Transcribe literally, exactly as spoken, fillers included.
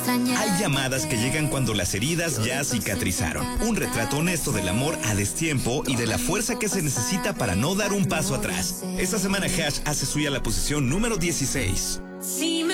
Hay llamadas que llegan cuando las heridas ya cicatrizaron. Un retrato honesto del amor a destiempo y de la fuerza que se necesita para no dar un paso atrás. Esta semana Hash hace suya la posición número dieciséis.